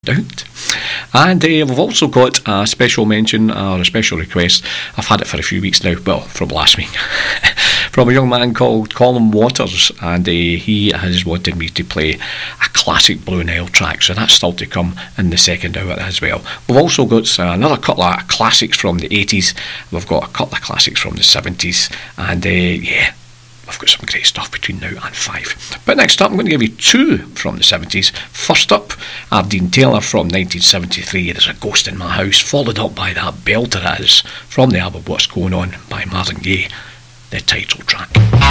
Out. And we've also got a special mention or a special request. I've had it for a few weeks now, well, from last week, from a young man called Colin Waters, and he has wanted me to play a classic Blue Nile track, so that's still to come in the second hour as well. We've also got another couple of classics from the 80s, we've got a couple of classics from the 70s, and I've got some great stuff between now and 5. But next up, I'm going to give you 2 from the 70s. First up, Ardeen Taylor from 1973, There's a Ghost in My House, followed up by that belter it is from the album What's Going On by Marvin Gaye, the title track.